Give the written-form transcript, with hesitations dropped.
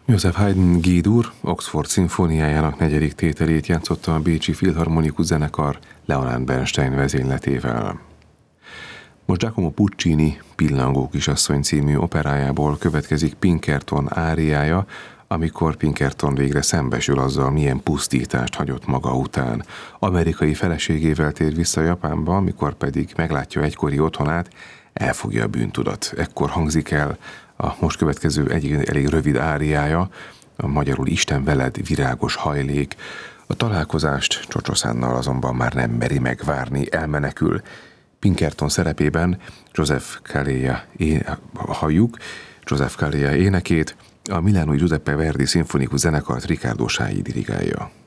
József Haydn G-dur Oxford szimfóniájának 4. tételét játszotta a Bécsi Filharmonikus Zenekar Leonard Bernstein vezényletével. Most Giacomo Puccini Pillangó kisasszony című operájából következik Pinkerton áriája, amikor Pinkerton végre szembesül azzal, milyen pusztítást hagyott maga után. Amerikai feleségével tér vissza Japánba, amikor pedig meglátja egykori otthonát, elfogja a bűntudat. Ekkor hangzik el a most következő elég rövid áriája, a magyarul Isten veled, virágos hajlék. A találkozást Csocsószánnal azonban már nem meri megvárni, elmenekül. Pinkerton szerepében Joseph Calleja halljuk, Joseph Calleja énekét, a Milánói Giuseppe Verdi szimfonikus zenekart Riccardo Scãi dirigálja.